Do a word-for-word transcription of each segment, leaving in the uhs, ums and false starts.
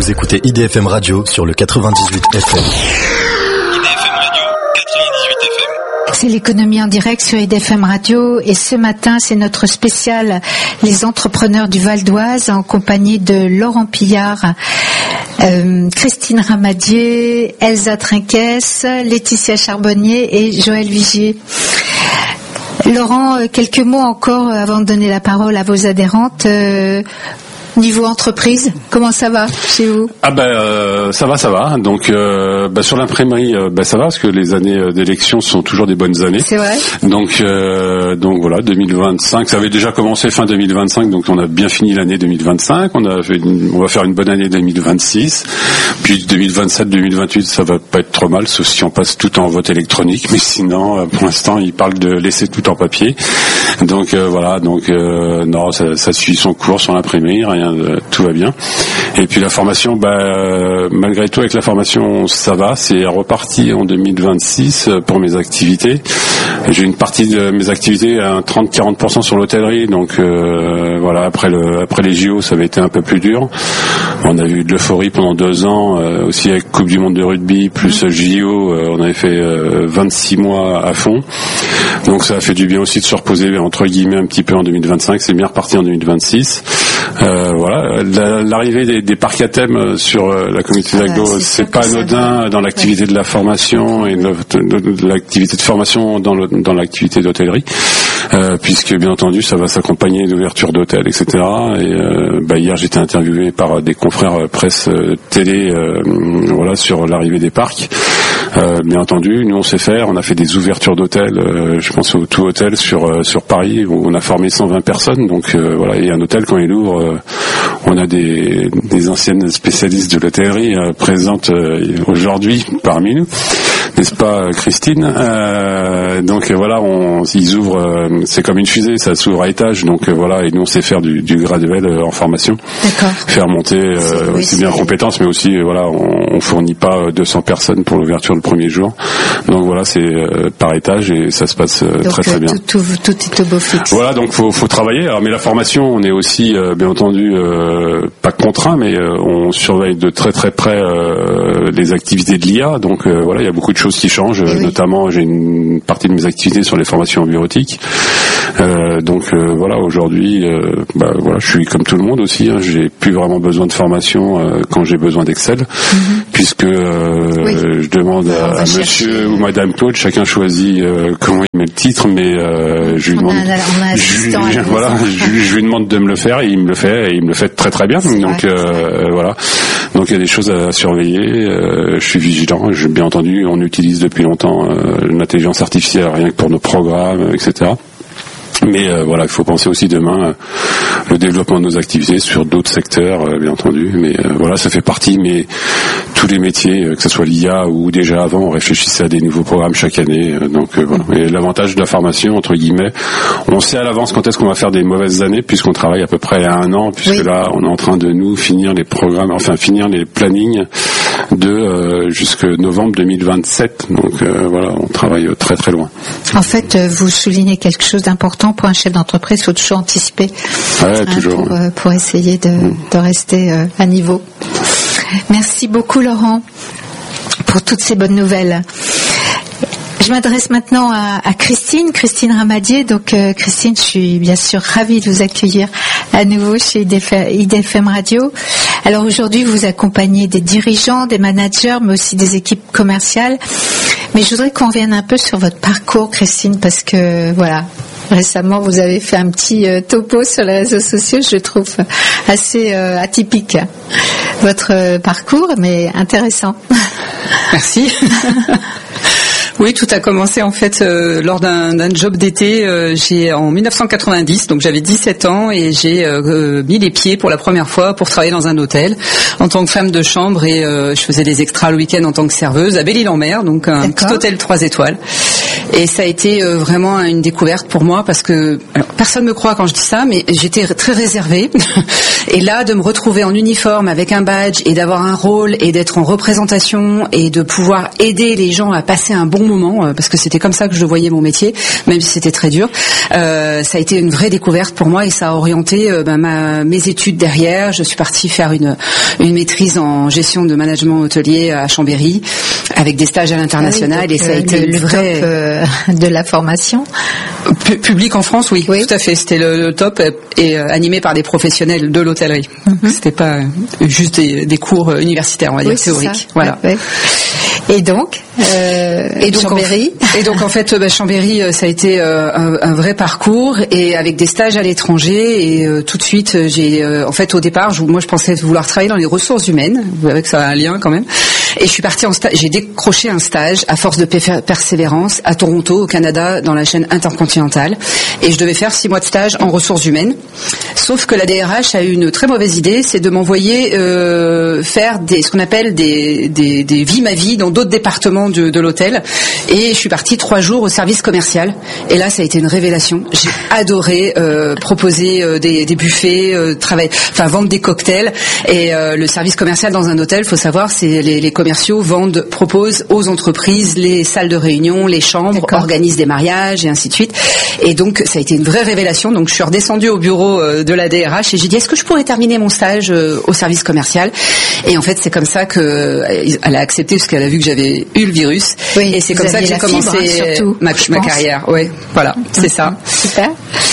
Vous écoutez I D F M Radio sur le quatre-vingt-dix-huit F M. I D F M Radio, quatre-vingt-dix-huit F M. C'est l'économie en direct sur I D F M Radio et ce matin c'est notre spécial les entrepreneurs du Val d'Oise en compagnie de Laurent Pillard, euh, Christine Ramadier, Elsa Trinquès, Laetitia Charbonnier et Joël Vigier. Laurent, quelques mots encore avant de donner la parole à vos adhérentes. Euh, Niveau entreprise, comment ça va chez vous ? Ah ben euh, ça va, ça va. Donc euh, bah, sur l'imprimerie, euh, bah, ça va parce que les années d'élection sont toujours des bonnes années. C'est vrai. Donc euh, donc voilà, deux mille vingt-cinq, ça avait déjà commencé fin deux mille vingt-cinq, donc on a bien fini l'année deux mille vingt-cinq. On a fait, une, on va faire une bonne année deux mille vingt-six. Puis deux mille vingt-sept, deux mille vingt-huit, ça va pas être trop mal, sauf si on passe tout en vote électronique. Mais sinon, euh, pour l'instant, ils parlent de laisser tout en papier. Donc euh, voilà, donc euh, non, ça, ça suit son cours sur l'imprimerie, rien. Tout va bien. Et puis la formation, bah, euh, malgré tout avec la formation, ça va. C'est reparti en deux mille vingt-six pour mes activités. J'ai une partie de mes activités à trente à quarante pour cent sur l'hôtellerie. Donc euh, voilà, après le après les J O, ça avait été un peu plus dur. On a eu de l'euphorie pendant deux ans, euh, aussi avec Coupe du Monde de rugby plus J O. Euh, on avait fait euh, vingt-six mois à fond. Donc ça a fait du bien aussi de se reposer entre guillemets un petit peu en deux mille vingt-cinq. C'est bien reparti en deux mille vingt-six. Euh, voilà, l'arrivée des, des parcs à thème sur la communauté d'Aglo, ah, c'est, c'est pas anodin ça... dans l'activité ouais. de la formation et de, de, de l'activité de formation dans, le, dans l'activité d'hôtellerie, euh, puisque bien entendu ça va s'accompagner d'ouverture d'hôtels, et cetera. Et euh, bah, hier j'étais interviewé par des confrères presse euh, télé, euh, voilà, sur l'arrivée des parcs. Euh, bien entendu, nous on sait faire, on a fait des ouvertures d'hôtels, euh, je pense au tout hôtel sur euh, sur Paris où on a formé cent vingt personnes, donc euh, voilà, et un hôtel quand il ouvre, euh, on a des des anciennes spécialistes de l'hôtellerie euh, présentes euh, aujourd'hui parmi nous, n'est-ce pas Christine? euh, Donc euh, voilà, on, ils ouvrent, euh, c'est comme une fusée, ça s'ouvre à étage, donc euh, voilà, et nous on sait faire du, du graduel euh, en formation. D'accord. Faire monter euh, aussi bien en compétences, mais aussi euh, voilà, on, on fournit pas deux cents personnes pour l'ouverture le premier jour. Donc voilà, c'est euh, par étage et ça se passe euh, donc, très très bien. Tout, tout, tout est au beau fixe. Voilà, donc faut faut travailler. Alors, mais la formation, on est aussi euh, bien entendu euh, pas contraint, mais euh, on surveille de très très près euh, les activités de l'I A. Donc euh, voilà, il y a beaucoup de choses qui changent. Oui. Notamment, j'ai une partie de mes activités sur les formations en bureautique. Euh, donc euh, voilà, aujourd'hui, euh, bah voilà, je suis comme tout le monde aussi. Hein, j'ai plus vraiment besoin de formation euh, quand j'ai besoin d'Excel, mm-hmm. puisque euh, oui. je demande à, à Monsieur chercher. Ou Madame Claude, chacun choisit euh, comment il met le titre, mais euh, je lui demande, on a, on a je, je, voilà, je, je lui demande de me le faire et il me le fait et il me le fait très très bien. C'est donc vrai, euh, voilà, donc il y a des choses à surveiller. Euh, je suis vigilant. Je, bien entendu, on utilise depuis longtemps euh, l'intelligence artificielle rien que pour nos programmes, et cetera. Mais euh, voilà, il faut penser aussi demain euh, le développement de nos activités sur d'autres secteurs, euh, bien entendu. Mais euh, voilà, ça fait partie. Mais tous les métiers, euh, que ce soit l'I A ou déjà avant, on réfléchissait à des nouveaux programmes chaque année. Euh, donc euh, voilà. Et l'avantage de la formation, entre guillemets, on sait à l'avance quand est-ce qu'on va faire des mauvaises années, puisqu'on travaille à peu près à un an, puisque oui. là, on est en train de nous finir les programmes, enfin finir les plannings de euh, jusque novembre deux mille vingt-sept. Donc euh, voilà, on travaille très très loin. En fait, vous soulignez quelque chose d'important pour un chef d'entreprise, il faut toujours anticiper, ouais, hein, toujours, pour, euh, pour essayer de, mmh. de rester euh, à niveau. Merci beaucoup Laurent pour toutes ces bonnes nouvelles. Je m'adresse maintenant à, à Christine, Christine Ramadier. Donc euh, Christine, je suis bien sûr ravie de vous accueillir à nouveau chez I D F M Radio. Alors aujourd'hui, vous accompagnez des dirigeants, des managers, mais aussi des équipes commerciales. Mais je voudrais qu'on revienne un peu sur votre parcours, Christine, parce que voilà, récemment vous avez fait un petit euh, topo sur les réseaux sociaux, je trouve assez euh, atypique votre euh, parcours, mais intéressant. Merci. Oui, tout a commencé en fait euh, lors d'un, d'un job d'été. Euh, j'ai en dix-neuf cent quatre-vingt-dix, donc j'avais dix-sept ans et j'ai euh, mis les pieds pour la première fois pour travailler dans un hôtel en tant que femme de chambre et euh, je faisais des extras le week-end en tant que serveuse à Belle-Île-en-Mer, donc un D'accord. petit hôtel trois étoiles. Et ça a été euh, vraiment une découverte pour moi parce que alors, personne me croit quand je dis ça, mais j'étais très réservée. Et là, de me retrouver en uniforme avec un badge et d'avoir un rôle et d'être en représentation et de pouvoir aider les gens à passer un bon moment, euh, parce que c'était comme ça que je voyais mon métier, même si c'était très dur. Euh, ça a été une vraie découverte pour moi et ça a orienté euh, ben, ma, mes études derrière. Je suis partie faire une, une maîtrise en gestion de management hôtelier à Chambéry avec des stages à l'international. Ah oui, et ça a été le, le vrai... top euh, de la formation. P- public en France, oui, oui, tout à fait. C'était le, le top et euh, animé par des professionnels de l'hôtellerie. Mm-hmm. C'était pas juste des, des cours universitaires, on va dire, oui, théoriques. Voilà. Ouais, ouais. Et donc, euh, et donc Chambéry. En, et donc en fait, bah, Chambéry, ça a été euh, un, un vrai parcours et avec des stages à l'étranger. Et euh, tout de suite, j'ai, euh, en fait, au départ, je, moi, je pensais vouloir travailler dans les ressources humaines. Vous voyez que ça a un lien quand même. Et je suis partie en stage. J'ai décroché un stage à force de persévérance à Toronto, au Canada, dans la chaîne Intercontinentale. Et je devais faire six mois de stage en ressources humaines. Sauf que la D R H a eu une très mauvaise idée, c'est de m'envoyer euh, faire des, ce qu'on appelle des, des, des vies ma vie dans d'autres départements de, de l'hôtel. Et je suis partie trois jours au service commercial. Et là, ça a été une révélation. J'ai adoré euh, proposer euh, des, des buffets, euh, travailler, enfin vendre des cocktails. Et euh, le service commercial dans un hôtel, faut savoir, c'est les, les commerciaux vendent, proposent aux entreprises les salles de réunion, les chambres, D'accord. organisent des mariages et ainsi de suite. Et donc, ça a été une vraie révélation. Donc, je suis redescendue au bureau euh, de la D R H et j'ai dit, est-ce que je pourrais terminer mon stage euh, au service commercial? Et en fait, c'est comme ça que euh, elle a accepté parce qu'elle a vu que j'avais eu le virus. Oui, et c'est comme ça que j'ai commencé fibre, hein, surtout, ma, ma carrière. Oui, voilà, c'est ça. Super.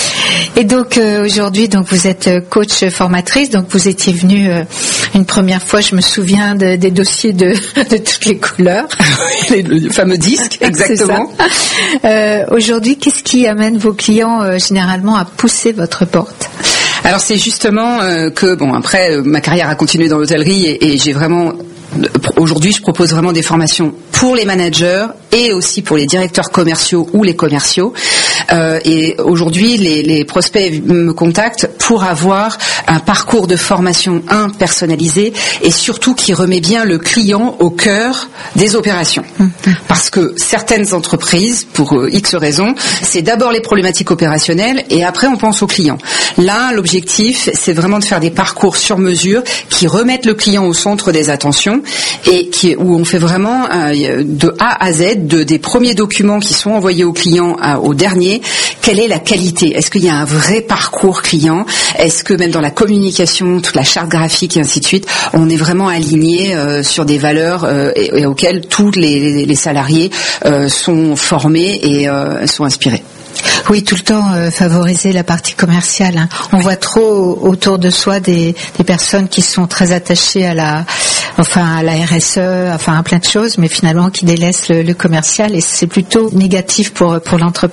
Et donc euh, aujourd'hui, donc vous êtes coach formatrice, donc vous étiez venue euh, une première fois, je me souviens de, des dossiers de, de toutes les couleurs, les, les fameux disques, exactement. Euh, aujourd'hui, qu'est-ce qui amène vos clients euh, généralement à pousser votre porte? Alors c'est justement euh, que bon après euh, ma carrière a continué dans l'hôtellerie et, et j'ai vraiment aujourd'hui je propose vraiment des formations pour les managers et aussi pour les directeurs commerciaux ou les commerciaux. Euh, et aujourd'hui, les, les prospects me contactent pour avoir un parcours de formation un personnalisé et surtout qui remet bien le client au cœur des opérations. Mmh. Parce que certaines entreprises, pour euh, X raisons, c'est d'abord les problématiques opérationnelles et après on pense au client. Là, l'objectif, c'est vraiment de faire des parcours sur mesure qui remettent le client au centre des attentions et qui, où on fait vraiment euh, de A à Z, de, des premiers documents qui sont envoyés au client à, au dernier. Quelle est la qualité? Est-ce qu'il y a un vrai parcours client? Est-ce que même dans la communication, toute la charte graphique et ainsi de suite, on est vraiment aligné euh, sur des valeurs euh, et, et auxquelles tous les, les salariés euh, sont formés et euh, sont inspirés? Oui, tout le temps euh, favoriser la partie commerciale. Hein. On oui. voit trop autour de soi des, des personnes qui sont très attachées à la, enfin à la R S E, enfin à plein de choses, mais finalement qui délaissent le, le commercial et c'est plutôt négatif pour pour l'entreprise.